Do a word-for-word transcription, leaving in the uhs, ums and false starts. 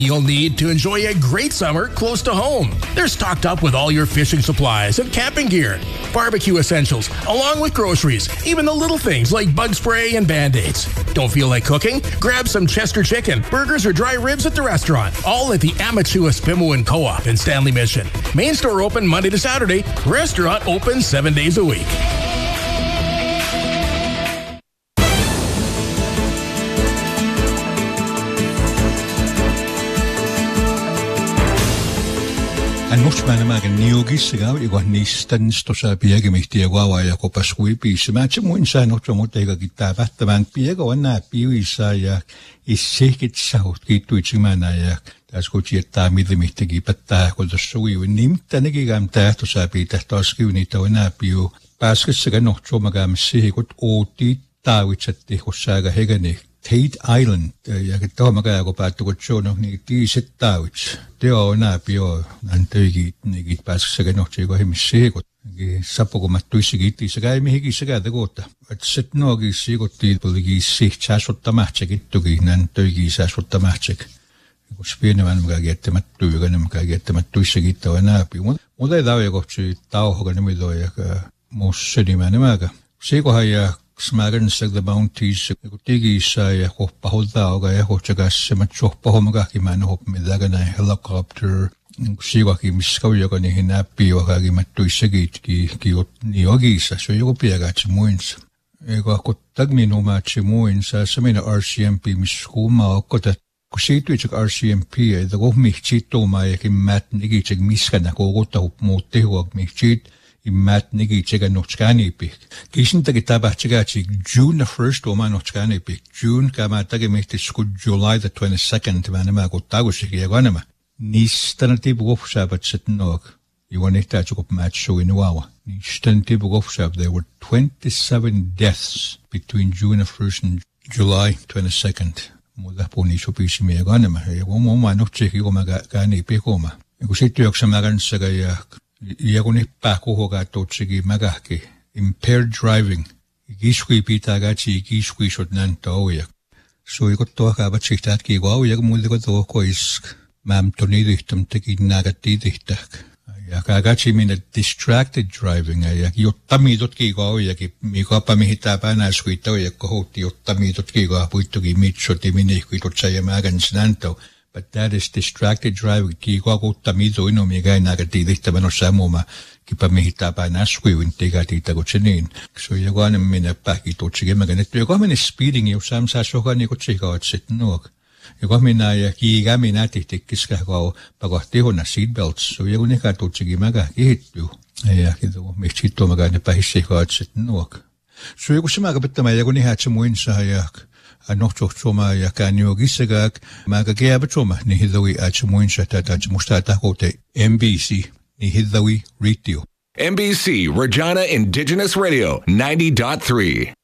You'll need to enjoy a great summer close to home. They're stocked up with all your fishing supplies and camping gear, barbecue essentials, along with groceries, even the little things like bug spray and Band-Aids. Don't feel like cooking? Grab some Chester chicken, burgers, or dry ribs at the restaurant, all at the Amatua Pimowan Co-op in Stanley Mission. Main store open Monday to Saturday, restaurant open seven days a week. Annus manamagan niogisigaw igwan ni stansto sa piega mihtiagawa ya ko pasui pi smache mo insa no tromotega gitava tamang piega wana piu isa ya isekit saut kitu ichimana ya taskochi tami de mihtegi patta ko sui nim tanegi gam ta to sa pi ta toski uni to na piu paskes saga no tromagam sihikut oti tawitsatti hossaga hegani Tate Island, ja tohmaga ko paatu ko chono ni tiiset tauits. Teo na pio nan tegi ni pas saga no chego hemisi ko. Gi sapo ko matuisi gitti saga mi higi saga de gota. At set no gi sigo ti poligi si chasotta matche gittu gi nan tegi chasotta matche. Ko spiene man mga gette mattu ga nem ka gette matuisi gitta na pio. Muda da ko chi tao ho ga nem do ya mo sedi man maga. Sigo haya Smagan sag the bounties tigi sa ya ko paholda o ga ko chaga sema chok pahomaga ki man hop midaga na helicopter siwa ki miskaw ya ni hinapi o ga gi mattu isagit ki ki ni ogi sa so yo piaga chmuins e ga ko tagmi no ma chmuins sa semina R C M P miskuma o ko ta ko situ chak R C M P e da go mi chito ma ya ki mat nigi chak miskana ko go ta mo te ho mi chit Imat nigi chega nochkani pik. Kishin tagi tabach chega chig June the first oma nochkani pik. June kama tagi mehti sku July the twenty-second manama go tago shiki yaganama. Nis tanati bugofshab at sitnog. Iwanita chukop match show in Wawa. Nis tanati bugofshab. There were twenty-seven deaths between June the first and July twenty-second. Muda po ni shopishi mi yaganama. Yagomo ma nocheki goma gani pikoma. Ikusitu yaksamagan sagayak. Iaguni pako hoga tochigi magaki impaired driving igishwi pitagachi igishwi shotnan toya so igot to ka bachiktat ki go yag mulde to ko is mam toni dichtum teki nagati dichtak ya kagachi min distracted driving ya yottami dot ki go ya ki mi ko pa mi hita pa na skwito ya ko hoti yottami dot ki go puito ki mitcho ti mini ki to chaya magan snanto. But that is distracted driving. Ki ko ko tamido ino mi ga nagati dikta bano samoma ki pa mihita pa na swi winti ga tita ko chinin. So ya go anem mina pa ki to chige maganet. Ya go min speeding yo sam sa so ga ni ko chika at sit nok. Ya go mina ya ki ga mina titik kiska ko pa ko tiho na seat belts. So ya go ni ka to chige maga ki hitu. Ya ki do mi chito maga ne pa hisse ko at sit nok. So ya go simaga bitta ma ya go ni ha chmuin sa ya Anochok choma ya kanyo gisagak magagaya choma ni hidawi achumuin shata achmustata kote M B C ni hidawi radio. M B C Regina Indigenous Radio ninety point three.